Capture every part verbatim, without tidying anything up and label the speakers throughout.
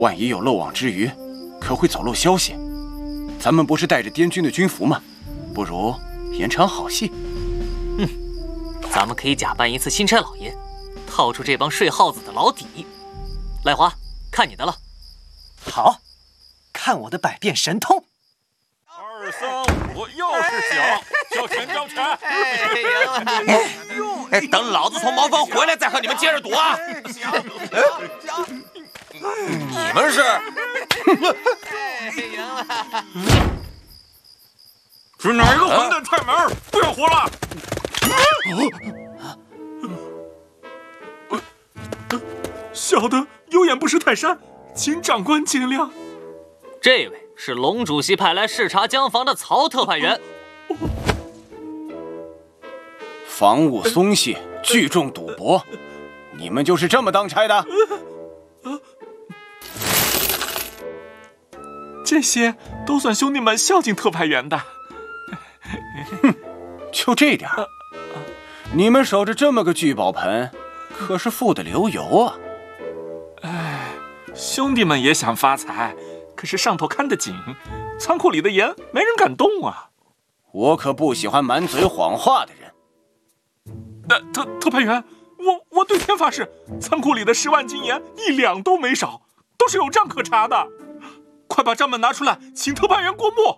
Speaker 1: 万一有漏网之鱼，可会走漏消息。咱们不是带着滇军的军服吗？不如演场好戏。
Speaker 2: 嗯，咱们可以假扮一次钦差老爷，套出这帮睡耗子的老底。赖华，看你的了。
Speaker 3: 好，看我的百变神通。
Speaker 4: 二三五，又是九，交钱交钱！
Speaker 5: 哎，等老子从茅房回来再和你们接着赌啊！你们是？
Speaker 4: 是哪一个混蛋踹门？不要活了！
Speaker 6: 小的有眼不识泰山，请长官见谅。
Speaker 2: 这位是龙主席派来视察江防的曹特派员。
Speaker 1: 防务松懈，聚众赌博，你们就是这么当差的？
Speaker 6: 这些都算兄弟们孝敬特派员的。
Speaker 1: 哼，就这点儿？你们守着这么个聚宝盆，可是富得流油啊！
Speaker 6: 哎，兄弟们也想发财，可是上头看得紧，仓库里的盐没人敢动啊。
Speaker 1: 我可不喜欢满嘴谎话的人。
Speaker 6: 呃，特特派员，我我对天发誓，仓库里的十万斤盐一两都没少，都是有账可查的。快把账本拿出来，请特派员过目。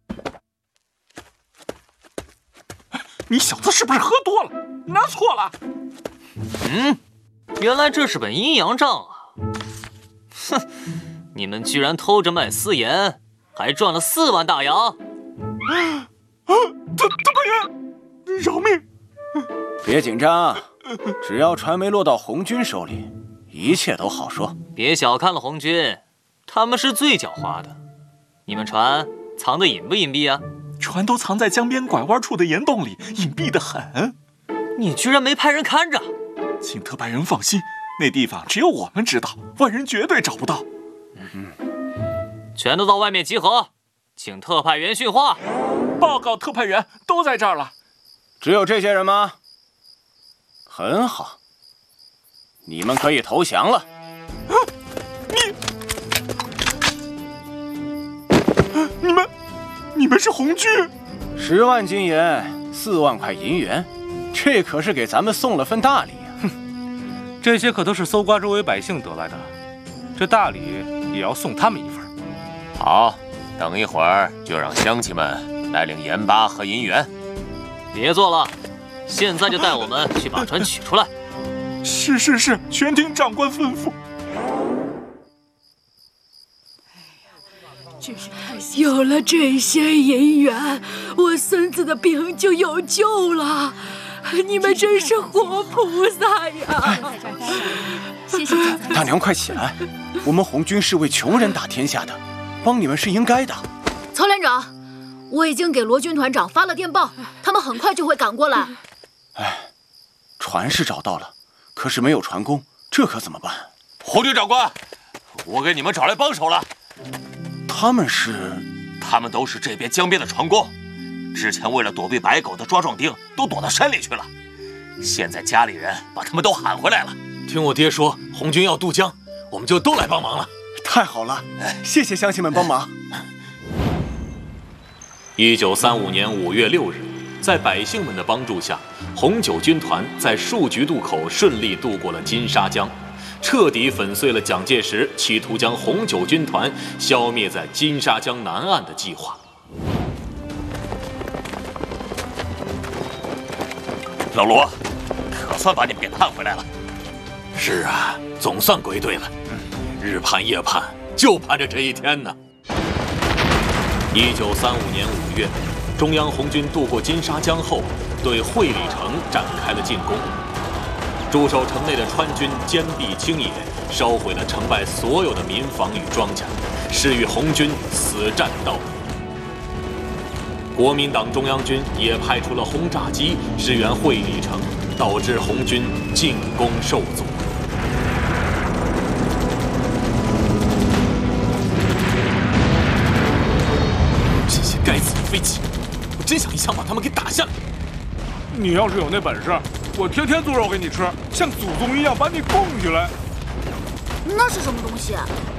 Speaker 6: 你小子是不是喝多了？拿错了。
Speaker 2: 嗯，原来这是本阴阳账啊！哼，你们居然偷着卖私盐，还赚了四万大洋！
Speaker 6: 啊，特特派员，饶命！
Speaker 1: 别紧张，只要传媒落到红军手里，一切都好说。
Speaker 2: 别小看了红军，他们是最狡猾的。你们船藏得隐不隐蔽啊？
Speaker 6: 船都藏在江边拐弯处的岩洞里，隐蔽得很。
Speaker 2: 你居然没派人看着？
Speaker 6: 请特派员放心，那地方只有我们知道，外人绝对找不到。
Speaker 2: 嗯，全都到外面集合，请特派员训话。
Speaker 6: 报告特派员，都在这儿了。
Speaker 1: 只有这些人吗？很好，你们可以投降了。
Speaker 6: 啊，你，你们，你们是红军？
Speaker 1: 十万斤盐，四万块银元，这可是给咱们送了份大礼啊！
Speaker 7: 哼，这些可都是搜刮周围百姓得来的，这大礼也要送他们一份。
Speaker 5: 好，等一会儿就让乡亲们来领盐巴和银元。
Speaker 2: 别做了，现在就带我们去把船取出来。
Speaker 6: 是是是，全听长官吩咐。
Speaker 8: 有了这些银元，我孙子的病就有救了。你们真是活菩萨呀！
Speaker 9: 谢谢长官。
Speaker 1: 大娘，快起来！我们红军是为穷人打天下的，帮你们是应该的。
Speaker 9: 曹连长，我已经给罗军团长发了电报，他们很快就会赶过来。
Speaker 1: 哎，船是找到了，可是没有船工，这可怎么办？
Speaker 5: 红军长官，我给你们找来帮手了。
Speaker 1: 他们是？
Speaker 5: 他们都是这边江边的船工，之前为了躲避白狗的抓壮丁，都躲到山里去了。现在家里人把他们都喊回来了。
Speaker 10: 听我爹说，红军要渡江，我们就都来帮忙了。
Speaker 1: 太好了，谢谢乡亲们帮忙。
Speaker 11: 一九三五年五月六日，在百姓们的帮助下，红九军团在树菊渡口顺利渡过了金沙江，彻底粉碎了蒋介石企图将红九军团消灭在金沙江南岸的计划。
Speaker 5: 老罗，可算把你们给盼回来了。
Speaker 10: 是啊，总算归队了。日盼夜盼，就盼着这一天呢。
Speaker 11: 一九三五年五月，中央红军渡过金沙江后，对会理城展开了进攻。驻守城内的川军坚壁清野，烧毁了城外所有的民房与庄稼，是与红军死战到底。国民党中央军也派出了轰炸机支援会理城，导致红军进攻受阻。
Speaker 10: 这些该死的飞机，我真想一枪把他们给打下来。
Speaker 7: 你要是有那本事，我天天做肉给你吃，像祖宗一样把你供起来。
Speaker 9: 那是什么东西？